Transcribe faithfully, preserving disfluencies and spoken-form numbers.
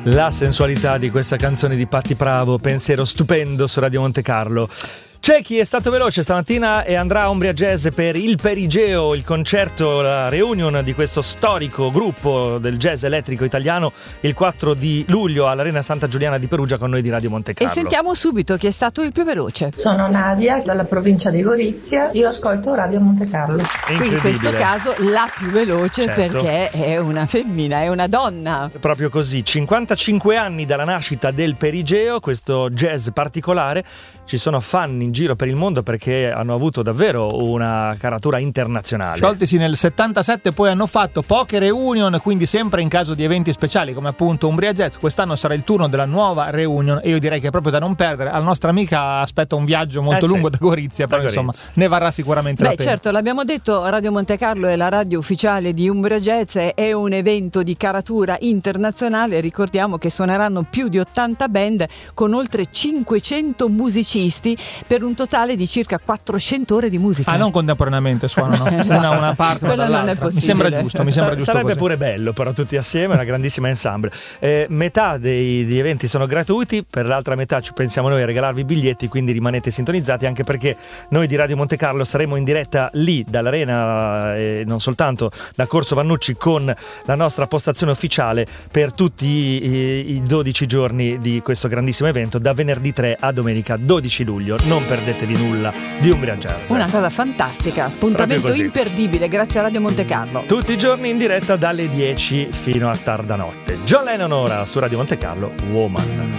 La sensualità di questa canzone di Patti Bravo, pensiero stupendo su Radio Monte Carlo. C'è chi è stato veloce stamattina e andrà a Umbria Jazz per il Perigeo, il concerto, la reunion di questo storico gruppo del jazz elettrico italiano il quattro di luglio all'Arena Santa Giuliana di Perugia con noi di Radio Monte Carlo. E sentiamo subito chi è stato il più veloce. Sono Nadia dalla provincia di Gorizia, io ascolto Radio Monte Carlo. Qui in questo caso la più veloce, certo, perché è una femmina, è una donna. Proprio così, cinquantacinque anni dalla nascita del Perigeo, questo jazz particolare. Ci sono fan in giro per il mondo perché hanno avuto davvero una caratura internazionale. Scioltisi nel settantasette, poi hanno fatto poche reunion, quindi sempre in caso di eventi speciali come appunto Umbria Jazz. Quest'anno sarà il turno della nuova reunion e io direi che è proprio da non perdere. Alla nostra amica aspetta un viaggio molto eh lungo sì, da Gorizia, però da insomma Gorizia. ne varrà sicuramente Beh, la pena. Certo, l'abbiamo detto, Radio Monte Carlo è la radio ufficiale di Umbria Jazz, è un evento di caratura internazionale. Ricordiamo che suoneranno più di ottanta band con oltre cinquecento musicisti per un totale di circa quattrocento ore di musica. Ah, non contemporaneamente suonano, una, una parte, una Quello non è dall'altra. Mi possibile. sembra giusto, mi sembra Sar- giusto Sarebbe così. pure bello, però tutti assieme, una grandissima ensemble. Eh, metà dei, degli eventi sono gratuiti, per l'altra metà ci pensiamo noi a regalarvi i biglietti, quindi rimanete sintonizzati, anche perché noi di Radio Monte Carlo saremo in diretta lì dall'Arena e non soltanto da Corso Vannucci con la nostra postazione ufficiale per tutti i, i dodici giorni di questo grandissimo evento, da venerdì tre a domenica dodici luglio. Non perdetevi nulla di Umbria Jazz. Una cosa fantastica, appuntamento imperdibile grazie a Radio Monte Carlo. Tutti i giorni in diretta dalle dieci fino a tarda notte. John Lennon ora su Radio Monte Carlo, Woman.